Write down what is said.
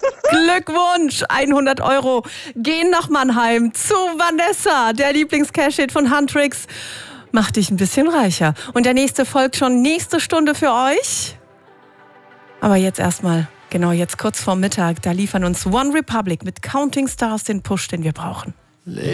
Glückwunsch, 100 € gehen nach Mannheim zu Vanessa, der Lieblings-Cash-Hit von Huntrix. Mach dich ein bisschen reicher. Und der nächste folgt schon nächste Stunde für euch. Aber jetzt erstmal, genau jetzt kurz vorm Mittag, da liefern uns One Republic mit Counting Stars den Push, den wir brauchen.